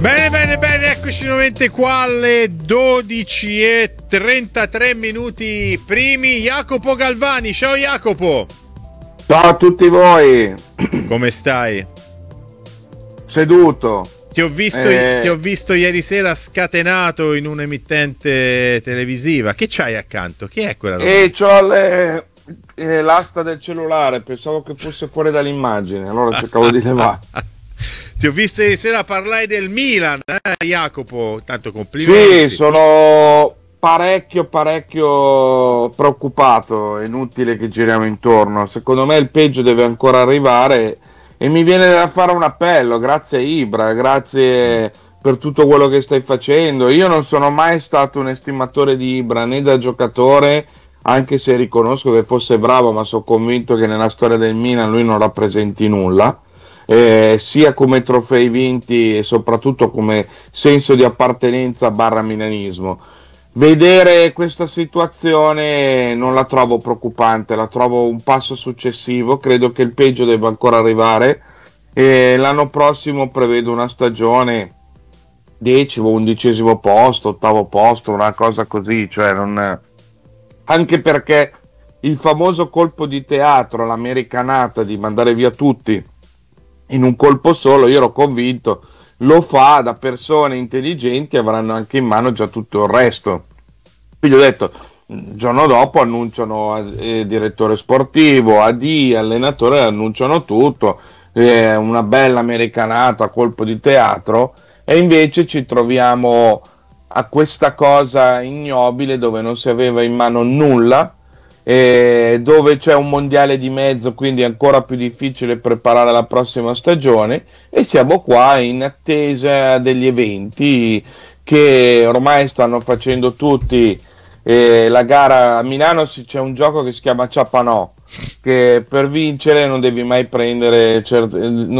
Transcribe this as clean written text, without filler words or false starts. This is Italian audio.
Bene, bene, bene, eccoci nuovamente qua alle 12:33 minuti primi. Jacopo Galvani, ciao Jacopo. Ciao a tutti voi. Come stai? Seduto. Ti ho visto ieri sera scatenato in un'emittente televisiva. Che c'hai accanto? Chi è quella roba? C'ho l'asta del cellulare, pensavo che fosse fuori dall'immagine, allora cercavo di levare. Ti ho visto ieri sera parlare del Milan, Jacopo? Tanto complimenti. Sì, sono parecchio preoccupato, è inutile che giriamo intorno. Secondo me il peggio deve ancora arrivare e mi viene da fare un appello, grazie a Ibra, grazie per tutto quello che stai facendo. Io non sono mai stato un estimatore di Ibra né da giocatore, anche se riconosco che fosse bravo, ma sono convinto che nella storia del Milan lui non rappresenti nulla. Sia come trofei vinti e soprattutto come senso di appartenenza barra milanismo. Vedere questa situazione non la trovo preoccupante, la trovo un passo successivo, credo che il peggio debba ancora arrivare e l'anno prossimo prevedo una stagione 10°, 11° posto, 8° posto, una cosa così, cioè non... anche perché il famoso colpo di teatro, l'americanata di mandare via tutti in un colpo solo, io ero convinto lo fa da persone intelligenti, avranno anche in mano già tutto il resto. Quindi ho detto, il giorno dopo annunciano direttore sportivo, AD, allenatore, annunciano tutto, una bella americanata, colpo di teatro, e invece ci troviamo a questa cosa ignobile dove non si aveva in mano nulla, dove c'è un mondiale di mezzo, quindi è ancora più difficile preparare la prossima stagione e siamo qua in attesa degli eventi che ormai stanno facendo tutti. La gara a Milano c'è un gioco che si chiama Ciapanò, che per vincere non devi mai prendere non